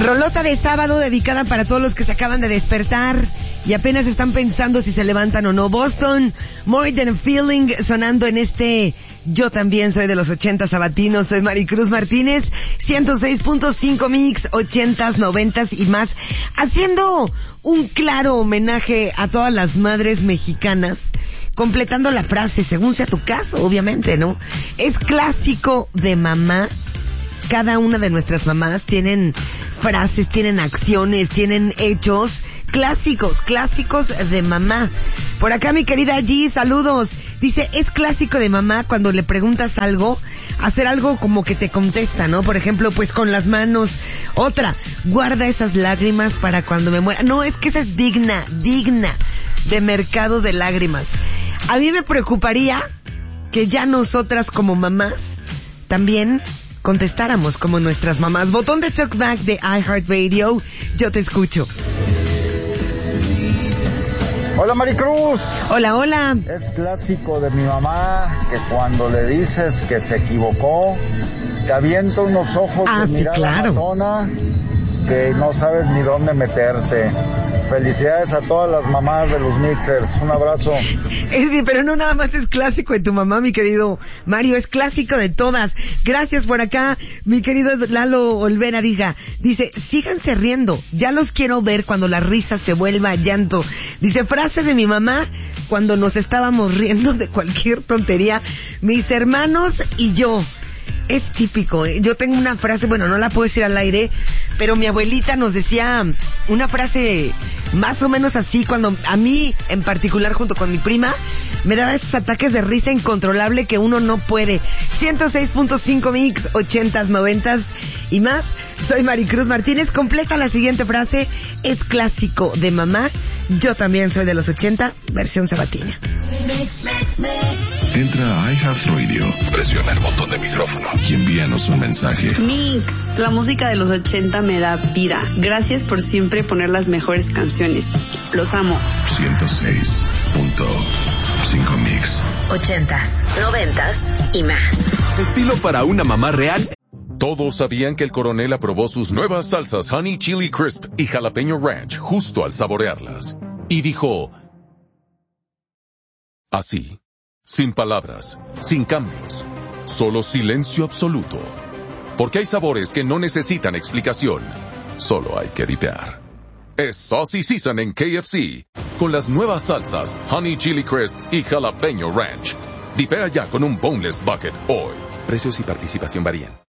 Rolota de sábado dedicada para todos los que se acaban de despertar y apenas están pensando si se levantan o no. Boston, More Than a Feeling, sonando en este Yo También Soy de los 80 sabatinos. Soy Maricruz Martínez, 106.5 Mix, 80s, 90s y más, haciendo un claro homenaje a todas las madres mexicanas, completando la frase según sea tu caso, obviamente, ¿no? Es clásico de mamá. Cada una de nuestras mamás tienen frases, tienen acciones, tienen hechos clásicos de mamá. Por acá mi querida G, saludos. Dice, es clásico de mamá cuando le preguntas algo, hacer algo como que te contesta, ¿no? Por ejemplo, pues con las manos. Otra, guarda esas lágrimas para cuando me muera. No, es que esa es digna de mercado de lágrimas. A mí me preocuparía que ya nosotras como mamás también contestáramos como nuestras mamás. Botón de Talkback de iHeartRadio. Yo te escucho. Hola Maricruz. Hola. Es clásico de mi mamá que cuando le dices que se equivocó, te avienta unos ojos de mirada matona que no sabes ni dónde meterte. Felicidades a todas las mamás de los mixers. Un abrazo. Sí, pero no nada más es clásico de tu mamá, mi querido Mario, es clásico de todas. Gracias por acá, mi querido Lalo Olvera dice, síganse riendo, ya los quiero ver cuando la risa se vuelva a llanto. Dice, frase de mi mamá cuando nos estábamos riendo de cualquier tontería, mis hermanos y yo. Es típico, ¿eh? Yo tengo una frase, bueno, no la puedo decir al aire, pero mi abuelita nos decía una frase más o menos así, cuando a mí, en particular, junto con mi prima, me daba esos ataques de risa incontrolable que uno no puede. 106.5 Mix, 80s, 90s y más. Soy Maricruz Martínez. Completa la siguiente frase. Es clásico de mamá. Yo también soy de los 80, versión sabatina. Entra a iHeartRadio, presiona el botón de micrófono y envíanos un mensaje. Mix, la música de los 80 me da vida. Gracias por siempre poner las mejores canciones. Los amo. 106.5 Mix. 80s, 90s y más. Estilo para una mamá real. Todos sabían que el coronel aprobó sus nuevas salsas Honey Chili Crisp y Jalapeño Ranch justo al saborearlas. Y dijo, así, sin palabras, sin cambios, solo silencio absoluto. Porque hay sabores que no necesitan explicación, solo hay que dipear. Es Saucy Season en KFC, con las nuevas salsas Honey Chili Crisp y Jalapeño Ranch. Dipea ya con un Boneless Bucket hoy. Precios y participación varían.